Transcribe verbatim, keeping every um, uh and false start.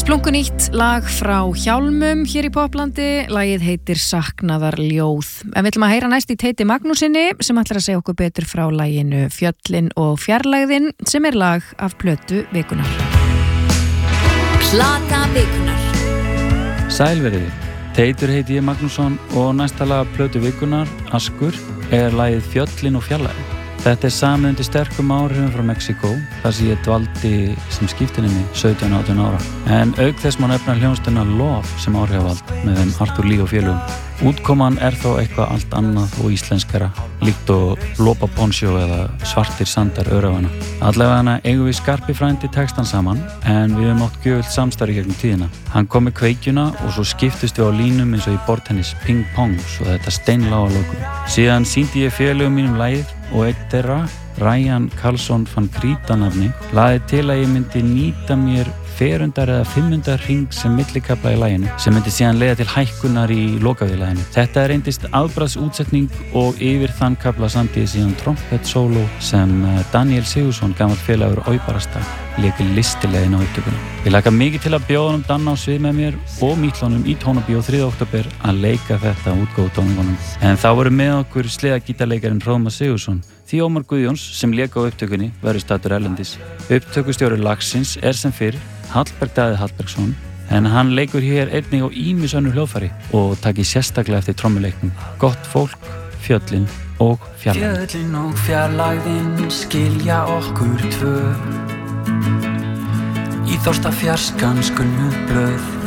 Splunkunýtt lag frá Hjálmum hér í Poplandi, lagið heitir Saknaðar ljóð. En við ætlum að heyra næst í Teiti Magnúsinni sem ætlar að segja okkur betur frá laginu Fjöllin og fjarlægðin sem er lag af plötu vikunnar. Plata vikunnar. Sælverið, Teitur heiti ég Magnússon og næsta lag af plötu vikunnar, Askur, er lagið Fjöllin og fjarlægðin. Þetta er samið undir sterkum áhrifum frá Mexíkó, þar sem ég dvaldi sem skiptinemi sautján átján ára. En auk þess má nefna hljómsveituna Love sem áhrifavald með þeim Arthur Lee og félögum. Útkoman er þó eitthvað allt annað og íslenskara, líkt og Lopa Poncho eða Svartir sandar Öræfanna. Allavega eigum við Skarpi frændi textan saman, en við höfum átt gjöfult samstarf gegnum tíðina. Hann kom með kveikjuna og svo skiptust við á línum eins og í borðtennis ping pong, svo þetta steinlága lokum. Síðan sýndi ég félögum mínum lagið og einn þeirra, Ryan Karlsson van Krítanafni, laði til að ég myndi nýta mér ferundar eða fimmundar hring sem millikafla í laginu sem myndi síðan leiða til hækkunar í lokavílaginu. Þetta reyndist afbragðsútsetning og yfir þann kafla samtíði síðan trompet solo sem Daniel Sigursson, gamall félagur Óibarasta, lék listilega inn á upptökuna. Ég laka mikið til að bjóða honum Danna á svið með mér og Mítlunum í Tónabíó þriðja október að leika þetta útgáfu tónleikunum. En þá voru með okkur sleðagítarleikarinn Hróðmar Sigurðsson, því Ómar Guðjóns sem lék á upptökunni verður staddur erlendis. Upptökustjóri lagsins er sem fyrr Hallberg Daði Hallbergsson, en hann leikur hér einnig á ýmis önnur hljóðfæri og takir sérstaklega eftir trommuleiknum. Gott fólk, fjöllin og fjarlægðin. Fjöllin og fjarlægðin skilja okkur tvö. Í þorsta fjarskans gunnu blöð.